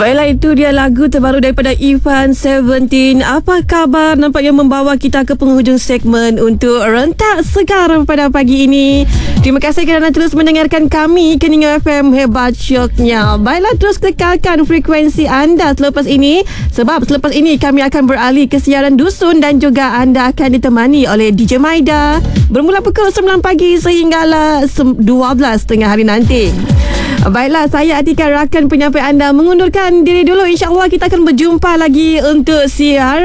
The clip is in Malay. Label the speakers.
Speaker 1: Baiklah, itu dia lagu terbaru daripada Ivan 17. Apa khabar? Nampaknya membawa kita ke penghujung segmen untuk Rentak Segar pada pagi ini. Terima kasih kerana terus mendengarkan kami, Keningan FM, hebat syoknya. Baiklah, terus kekalkan frekuensi anda selepas ini, sebab selepas ini kami akan beralih ke siaran dusun dan juga anda akan ditemani oleh DJ Maida bermula pukul 9 pagi sehinggalah 12.30 hari nanti. Baiklah, saya Atika, rakan penyampai anda, mengundurkan diri dulu. InsyaAllah kita akan berjumpa lagi untuk siaran